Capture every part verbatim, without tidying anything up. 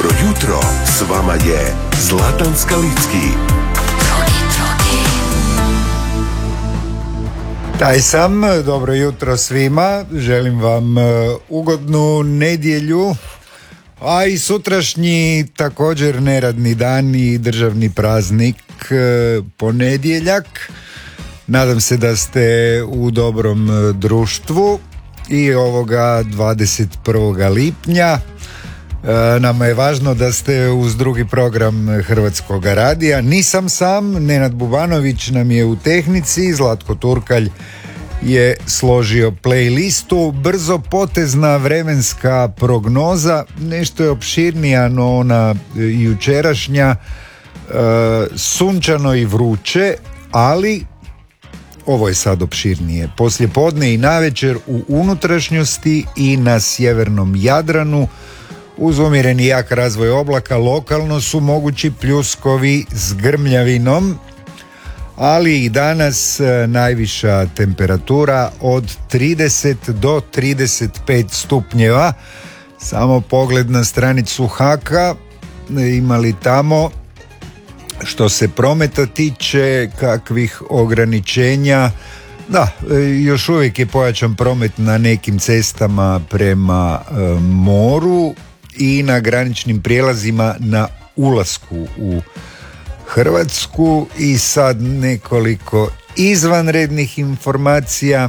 Dobro jutro, s vama je Zlatan Skalicki. Taj sam, dobro jutro svima, želim vam ugodnu nedjelju, a i sutrašnji također neradni dan i državni praznik, ponedjeljak. Nadam se da ste u dobrom društvu i ovoga dvadeset prvog lipnja. Nama je važno da ste uz drugi program Hrvatskog radija. Nisam sam, Nenad Bubanović nam je u tehnici, Zlatko Turkalj je složio playlistu. Brzo potezna vremenska prognoza, nešto je opširnija no ona jučerašnja, e, sunčano i vruće, ali ovo je sad opširnije. Poslije podne i navečer u unutrašnjosti i na sjevernom Jadranu uz umjereni jak razvoj oblaka lokalno su mogući pljuskovi s grmljavinom, ali i danas najviša temperatura od trideset do trideset pet stupnjeva. Samo pogled na stranicu Haka, imali tamo što se prometa tiče kakvih ograničenja. Da, još uvijek je pojačan promet na nekim cestama prema e, moru i na graničnim prijelazima na ulasku u Hrvatsku. I sad nekoliko izvanrednih informacija.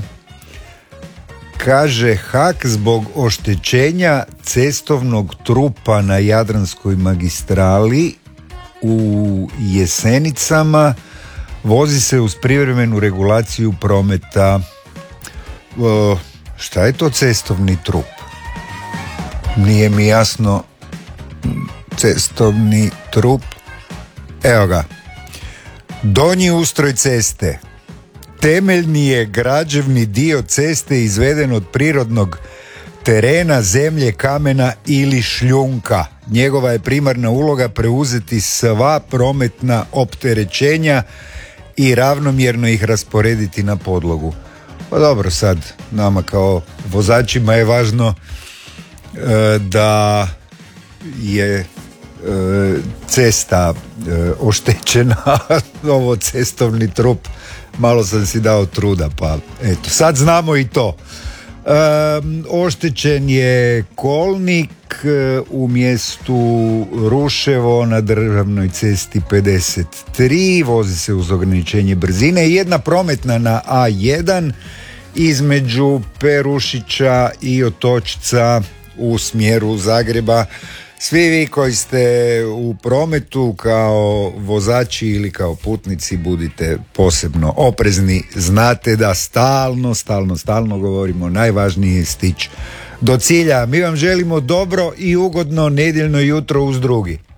Kaže Hak, zbog oštećenja cestovnog trupa na Jadranskoj magistrali u Jesenicama vozi se uz privremenu regulaciju prometa. O, šta je to cestovni trup? Nije mi jasno. Cestovni trup. Evo ga. Donji ustroj ceste. Temeljni je građevni dio ceste izveden od prirodnog terena, zemlje, kamena ili šljunka. Njegova je primarna uloga preuzeti sva prometna opterećenja i ravnomjerno ih rasporediti na podlogu. Pa dobro, sad nama kao vozačima je važno e, da je e, cesta e, oštećena, ovo cestovni trup, malo sam si dao truda, pa eto, sad znamo i to. E, oštećen je kolnik e, u mjestu Ruševo na državnoj cesti pedeset tri, vozi se uz ograničenje brzine. Jedna prometna na A jedan između Perušića i Otočca u smjeru Zagreba. Svi vi koji ste u prometu kao vozači ili kao putnici budite posebno oprezni. Znate da stalno, stalno, stalno govorimo, najvažnije je stići do cilja. Mi vam želimo dobro i ugodno nedjeljno jutro uz drugi.